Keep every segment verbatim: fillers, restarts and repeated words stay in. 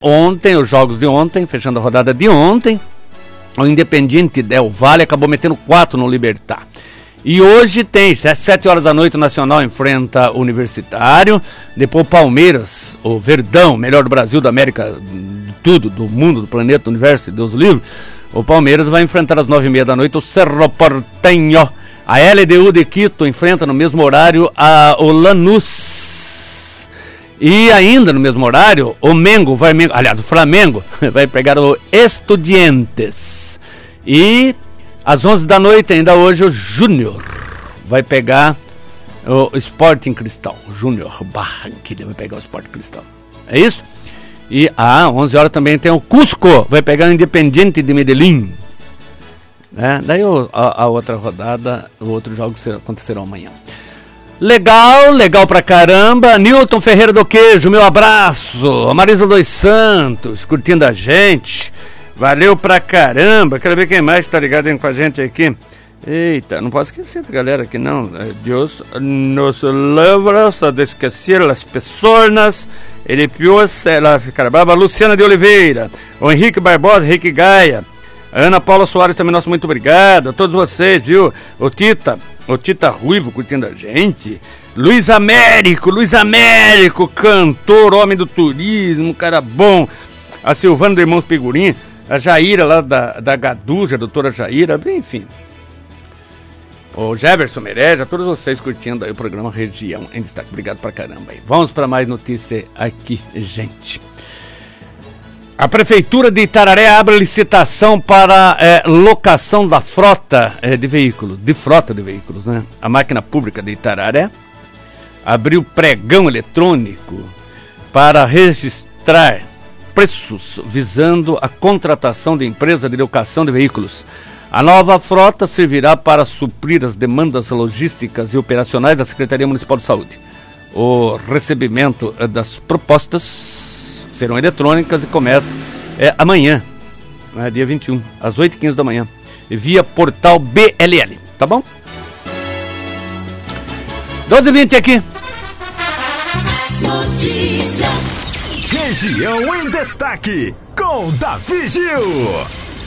ontem, os jogos de ontem, fechando a rodada de ontem, o Independiente Del Valle acabou metendo quatro no Libertad. E hoje tem, sete horas da noite, o Nacional enfrenta o Universitário, depois o Palmeiras, o Verdão, melhor do Brasil, da América, de tudo, do mundo, do planeta, do universo, Deus o livre. O Palmeiras vai enfrentar às nove e meia da noite o Cerro Porteño. A L D U de Quito enfrenta no mesmo horário a, o Lanús. E ainda no mesmo horário, o Mengo vai, aliás, o Flamengo vai pegar o Estudiantes. E às onze da noite, ainda hoje, o Júnior vai pegar o Sporting Cristal. Júnior Barranquilla vai pegar o Sporting Cristal. É isso? E às onze horas também tem o Cusco, vai pegar o Independiente de Medellín. É, daí o, a, a outra rodada, os outros jogos acontecerão amanhã. Legal, legal pra caramba. Newton Ferreira do Queijo, meu abraço. A Marisa dos Santos, curtindo a gente. Valeu pra caramba. Quero ver quem mais tá ligado com a gente aqui. Eita, não posso esquecer da galera aqui não. Deus nos livra de esquecer as pessoas. Ele pior, ela ficar brava. Luciana de Oliveira, o Henrique Barbosa, Henrique Gaia, a Ana Paula Soares também, nosso muito obrigado. A todos vocês, viu? O Tita, o Tita Ruivo curtindo a gente. Luiz Américo, Luiz Américo, cantor, homem do turismo, cara bom. A Silvana do Irmãos Pigurim. A Jaira lá da, da Gaduja, a doutora Jaira, enfim. O Jefferson Mereja, todos vocês curtindo aí o programa Região em Destaque. Obrigado pra caramba aí. Vamos para mais notícia aqui, gente. A Prefeitura de Itararé abre licitação para é, locação da frota é, de veículos, de frota de veículos, né? A Máquina Pública de Itararé abriu pregão eletrônico para registrar preços visando a contratação de empresa de locação de veículos. A nova frota servirá para suprir as demandas logísticas e operacionais da Secretaria Municipal de Saúde. O recebimento das propostas serão eletrônicas e começa é, amanhã, né, dia vinte e um, às oito e quinze da manhã, via portal B L L, tá bom? doze e vinte aqui. Notícias. Região em Destaque, com Davi Gil.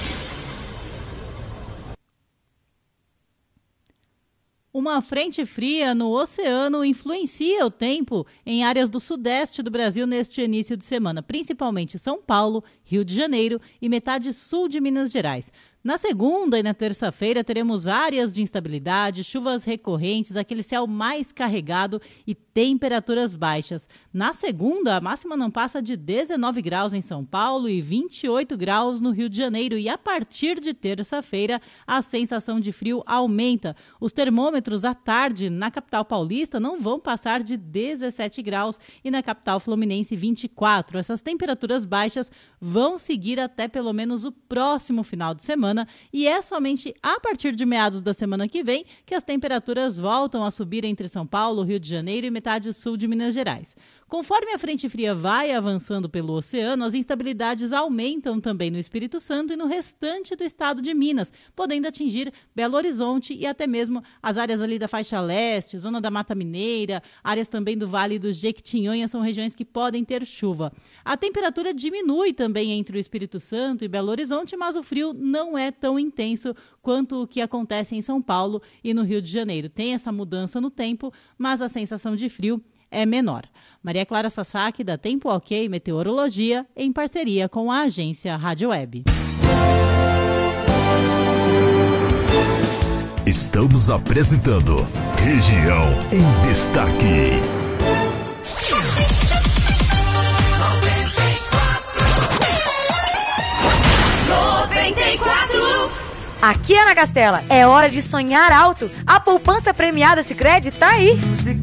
Uma frente fria no oceano influencia o tempo em áreas do sudeste do Brasil neste início de semana, principalmente São Paulo, Rio de Janeiro e metade sul de Minas Gerais. Na segunda e na terça-feira teremos áreas de instabilidade, chuvas recorrentes, aquele céu mais carregado e temperaturas baixas. Na segunda, a máxima não passa de dezenove graus em São Paulo e vinte e oito graus no Rio de Janeiro. E a partir de terça-feira, a sensação de frio aumenta. Os termômetros à tarde na capital paulista não vão passar de dezessete graus e na capital fluminense vinte e quatro. Essas temperaturas baixas vão seguir até pelo menos o próximo final de semana. E é somente a partir de meados da semana que vem que as temperaturas voltam a subir entre São Paulo, Rio de Janeiro e metade sul de Minas Gerais. Conforme a frente fria vai avançando pelo oceano, as instabilidades aumentam também no Espírito Santo e no restante do estado de Minas, podendo atingir Belo Horizonte e até mesmo as áreas ali da faixa leste, zona da Mata Mineira, áreas também do Vale do Jequitinhonha são regiões que podem ter chuva. A temperatura diminui também entre o Espírito Santo e Belo Horizonte, mas o frio não é tão intenso quanto o que acontece em São Paulo e no Rio de Janeiro. Tem essa mudança no tempo, mas a sensação de frio é menor. Maria Clara Sasaki, da Tempo Ok Meteorologia, em parceria com a agência Rádio Web. Estamos apresentando Região em Destaque. noventa e quatro. Aqui, Ana Castela, é hora de sonhar alto. A poupança premiada Sicredi tá aí.